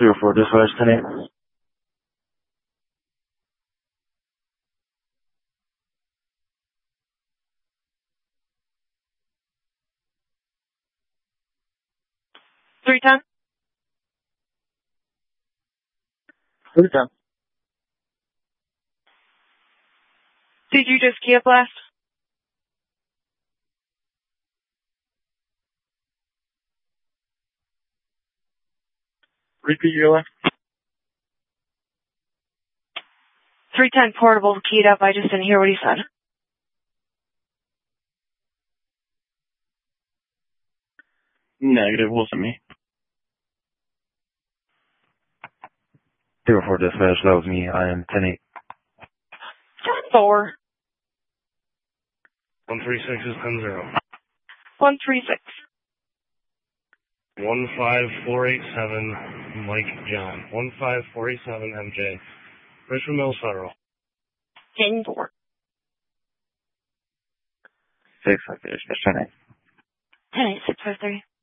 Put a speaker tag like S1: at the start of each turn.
S1: 304 dispatch, 10-8.
S2: 310.
S1: 310.
S2: Did you just key a blast?
S1: Repeat your last.
S2: 310 portable keyed up. I just didn't hear what he said.
S1: Negative, wasn't me. 304 dispatch, that was me. I am 10-8.
S2: 4.
S3: 136 is 10-0.
S2: 136.
S3: 15487, Mike John. 15487 MJ. Richmond Mills Federal.
S2: 10-4.
S1: 6, 10-8.
S2: 10-8, 653.